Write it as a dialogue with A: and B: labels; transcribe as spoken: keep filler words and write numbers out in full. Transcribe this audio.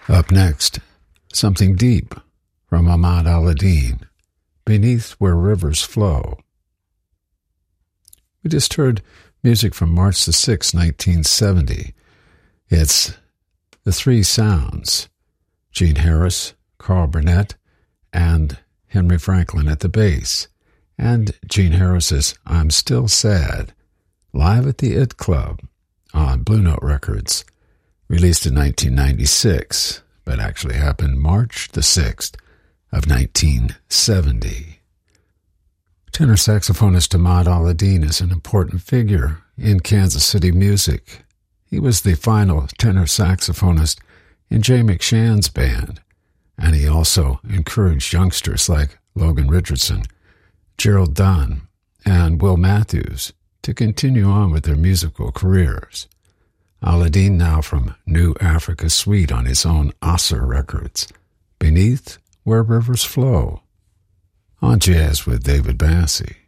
A: Up next, something deep from Ahmad Al-Addin, Beneath Where Rivers Flow. We just heard music from March the sixth, nineteen seventy. It's The Three Sounds, Gene Harris, Carl Burnett, and Henry Franklin at the bass, and Gene Harris's I'm Still Sad, live at the It Club on Blue Note Records, released in nineteen ninety-six, but actually happened March the sixth of nineteen seventy. Tenor saxophonist Ahmad Al-Addin is an important figure in Kansas City music. He was the final tenor saxophonist in Jay McShann's band, and he also encouraged youngsters like Logan Richardson, Gerald Dunn, and Will Matthews to continue on with their musical careers. Al-Addin now from New Africa Suite on his own Osser Records, Beneath Where Rivers Flow, on Jazz with David Bassey.